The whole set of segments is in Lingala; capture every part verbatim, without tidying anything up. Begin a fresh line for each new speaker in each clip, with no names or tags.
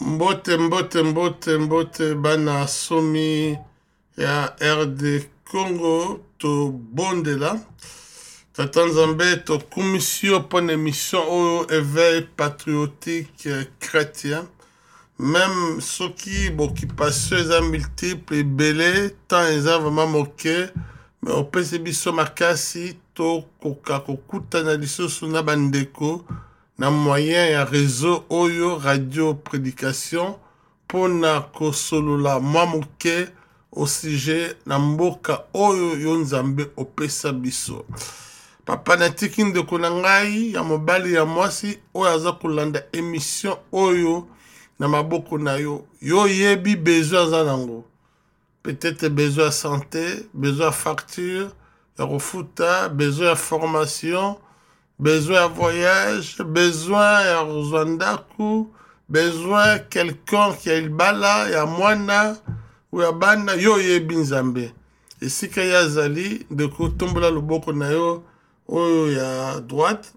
Mbote mbote mbote mbote bana somi ya R D Congo to bondela. Tata Nzambe to commission pour une émission au éveil patriotique chrétien. Même ceux qui bon qui passent les multiples et belé tant ils ont vraiment moqué mais au P C B so makasi to koka kokuta na liso suna bandeko na moyen ya réseau oyo radio prédication pour na kosolola mamuke au sujet na mboka oyo yo Nzambe opesa biso. Papa na tiki ndeko na ngai ya mobali ya mwasi oyo aza kolanda émission oyo na maboko na yo yo yebi besoin aza nango. Peut-être besoin de santé, besoin de facture, de refuta, besoin de formation, besoin de voyage, besoin de Rwanda, besoin de quelqu'un qui a le bala, ya mwana, ou ya bana, yo yebi Nzambe. Et si kaya zali, de ko tombola loboko na yo, oyo ya droite,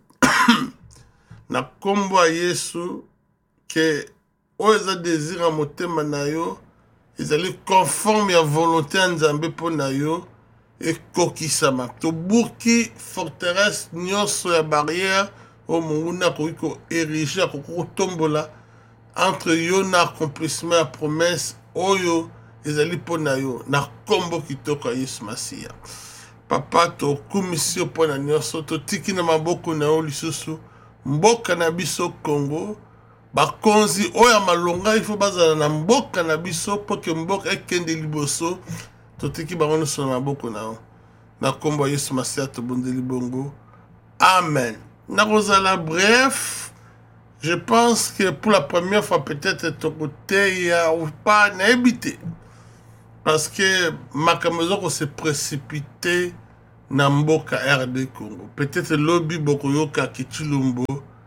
na kombo a Yesu, ke oyo za désir a motema na yo, ils allaient conforme à la volonté de Nzambe pour nayo et kokisama. To buki forteresse nyonso ya barrière au munguna ko érigé ko tombola entre yo na accomplissement la promesse oyo ils allaient pour nayo na kombo kitoko Yesu Masia. Papa to commission pour na nyonso to tiki na maboko na yo lisusu mboka na biso Congo. Bakonzi oya malonga il faut bazala na mboka na biso pour que mboka ekende liboso totiki bango so na maboko na na kombo Yesu Masia to bondeli bongo. Amen. Na rozala bref, je pense que pour la première fois peut-être ton côté ya ou pas na habité parce que makamezo ko se précipité na mboka R D Congo. Peut-être lobby bokoyoka kitulumbo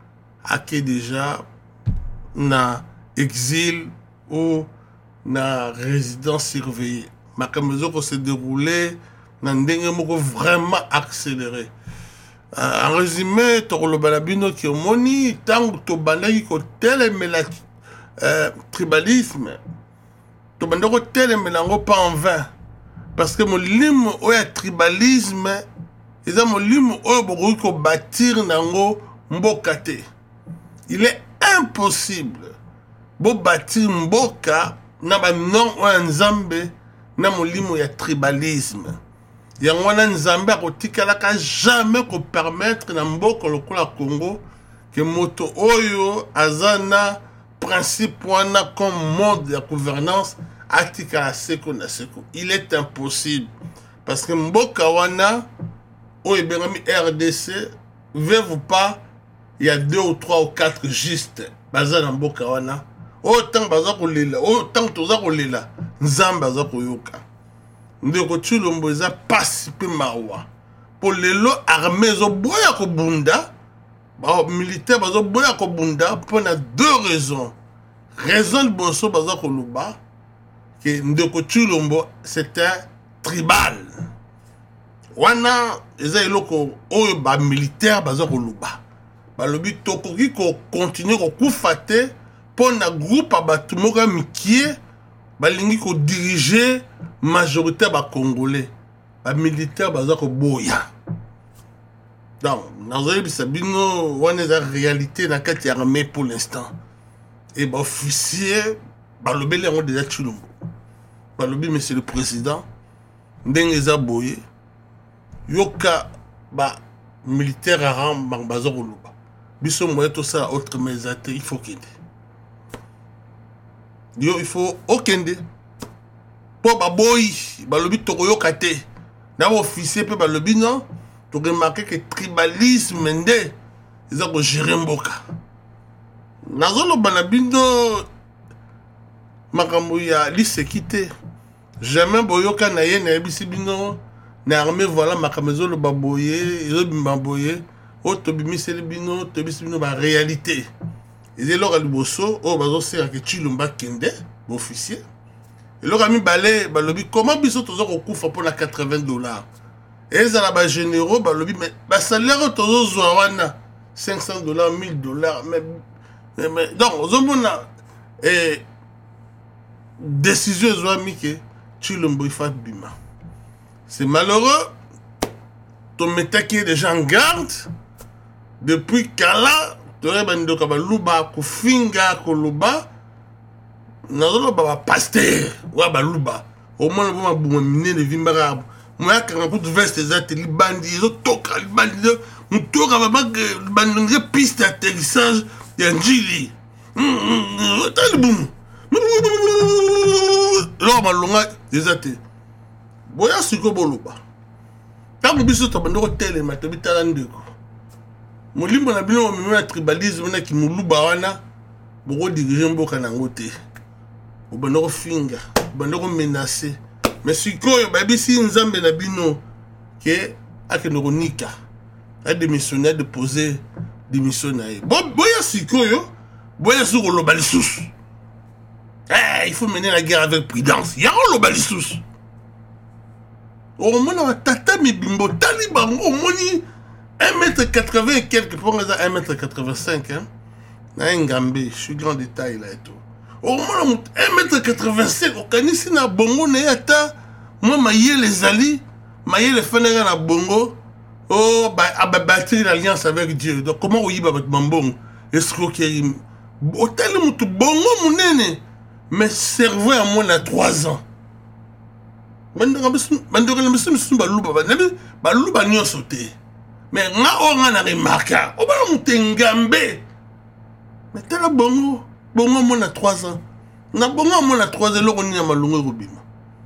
ake déjà na exil ou na résidence surveillée. Ma caméra s'est déroulée dans un moko vraiment accéléré. Euh, en résumé, tu as le balabino qui est moni, tant que tu as ko tel euh, tribalisme, tu as ko tel pas en vain. Parce que mon lim ou ya tribalisme, ils ont mon lim ou ko bâtir nango mbokate. Il est impossible bo bâtir mboka na ba non o Nzambe na molimo ya tribalisme. Ya ngwana Nzambe akotikala ka jamais ko permettre na mboka lokola Congo que moto oyo azana principe wana comme mode de gouvernance atikala seko na seko. Il est impossible parce que mboka wana oyo bengami R D C veut pas. Il y a deux ou trois ou quatre juste baza na mboka wana autant baza kolela autant toza kolela Nzambe baza koyoka ndeko Tshilombo eza pasi pe mawa pour lelo armée zo boya ko bunda ba militaire bazo boya ko bunda pour na deux raisons. Raison de boso baza koluba que ndeko Tshilombo c'est un tribal wana eza eloko oyo ba militaire baza koluba balobi tokoki ko continuer ko kufate pour na groupe abatu moka mikie balingi ko diriger majorité ba congolais ba militaire baza ko boya donc nazoyi bisabino wana za réalité na kati ya armée pour l'instant et ba officier balobi lengo déjà Tshilombo balobi monsieur le président ndenge za boye yoka ba militaire aram baza ko luba biso moye tout ça autre mais il faut qu'il yo il faut okende po baboy balobi tokoyoka te na officier pe balobi non to remarquer que tribalisme nde ils ont géré mboka nazolo banabino makambo ya lisekite jamais boyoka na ye na ebisi bino na armée voilà makamezo lo baboye yo bimbaboye o tobimiseli bino tobisi bino ba réalité ils eloko liboso o bazo sera que Tshilombo kende officier eloko mi balé balobi comment biso tozo kokufa pour la quatre-vingts dollars et za ba généraux balobi mais ba salaire tozo zwa wana cinq cents dollars mille dollars mais mais donc ozomona et décision ezwami ke Tshilombo ifa bima. C'est malheureux. Ton métaki est déjà en garde. Depuis Kala, tore bandoka baluba kufinga koluba. Nazolo baba pasteur wa baluba. Au moins le bon mine de vimbara. Moi quand on peut veste des ateliers bandits, zo toka les bandits, on toka baba bandit piste d'atterrissage d'Anjili. T'as le boum. Là malonga des ateliers. Boya siko boluba. Tango biso to bandoko tele matobi talandeko. Molimbo na bino mo tribalisme na ki muluba wana boko diriger mboka nango te. Obandoko finga, obandoko menacer. Mais sikoyo babisi nzambe na bino ke akenoko nika. A démissionner de poser démission na ye. Bon boya sikoyo, boya siko loba lisusu. Eh, il faut mener la guerre avec prudence. Ya loba lisusu. Au moins, on tata mi bimbo taliban au moins un mètre quatre-vingts et quelques pour un mètre quatre-vingt-cinq hein. Na ngambé, je suis grand détail là et tout. Au moins un mètre quatre-vingt-cinq au kanisi na bongo na yata moi maye les ali, maye les fanera na bongo. Oh bah abattre l'alliance avec Dieu. Donc comment oui ba bambong escroquerie. Hôtel mutu bongo munene mais cerveau à moi na trois ans. Bandora bandora le monsieur monsieur baluba banabi baluba nyo sauté mais nga o nga na remarka o ba mutengambe mais tala bongo bongo mo na trois ans na bongo mo na trois ans loko ni na malungu robima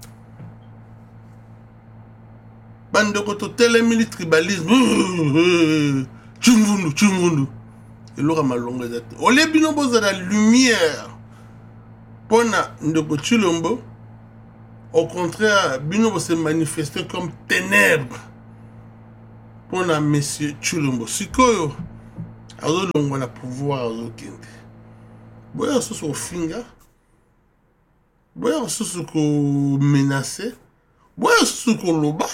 bandoko to tele mili tribalisme chungundu chungundu et loko malungu ezate o le bino boza la lumière pona ndoko Tshilombo. Au contraire, Bino va se manifester comme ténèbres pour la monsieur Tshilombo. Sikoyo, azo longo na pouvoir azo kende. Boya soso finga, boya soso ko menacer, boya soso ko loba.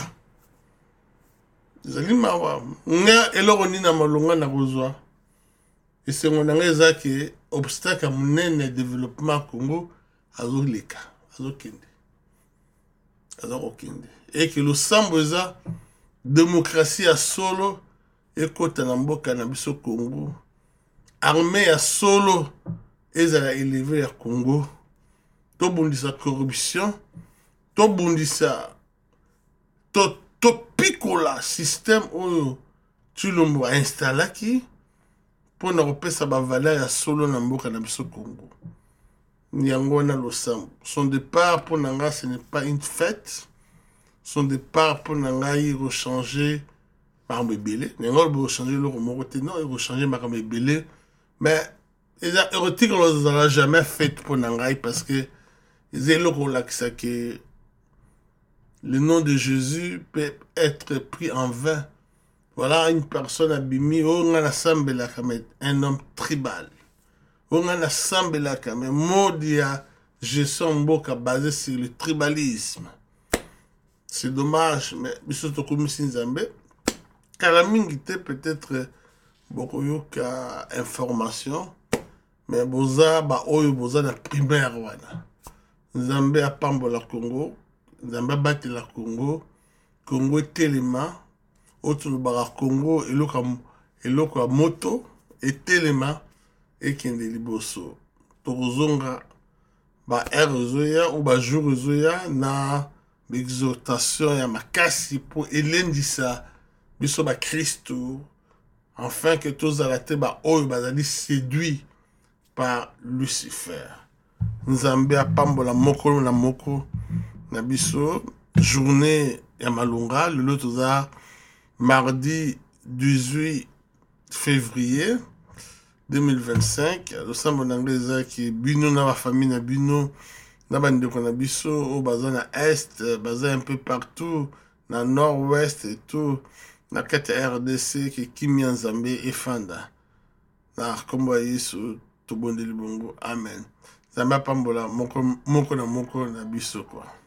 Zali mawa, nga eloko ni na malonga na kozwa. Et c'est mon angeza que obstacle à mon développement Congo azo leka, azo kende. Et que le samboza démocratie à solo et côté namboka na biso Congo armée à solo et à élever à Congo to bundisa corruption to bundisa to to picola système où Tshilombo a installé qui pour na repesa ba valeur à solo na mboka na biso Congo. Nyangona Losambo. Son départ pour Nanga, ce n'est pas une fête. Son départ pour Nanga, il rechanger Marambe Belé. Nanga, il rechanger le Romoroté. Non, il rechanger Marambe Belé. Mais, les érotiques, on ne les a jamais faites pour Nanga parce que les éloques que le nom de Jésus peut être pris en vain. Voilà une personne abîmée. On a un homme tribal. On a assemblé là quand même modia gestion mboka basé sur le tribalisme. C'est dommage mais bisoto komisi nzambe kala mingi te peut-être beaucoup yoka information mais boza ba oyo boza na primaire wana. Nzambe apambola Congo, Nzambe bati la Congo, Congo telema autre bara Congo eloka eloka moto et telema et kende liboso tozonga ba erozoya ou ba jourzoya na l'exhortation ya makasi pour elendisa biso ba Christo afin que tous alate ba oyo bazali séduit par Lucifer. Nzambe apambola moko na moko na biso journée ya malunga le toza mardi dix-huit février deux mille vingt-cinq, le sambo n'anglais qui bino na la famille na bino na bande na biso au bazin na est, bazin un peu partout na nord-ouest et tout na kati R D C qui kimi Nzambe et fanda na kombo yesu to bondeli bongo amen. Nzambe pambola moko moko na moko na biso quoi.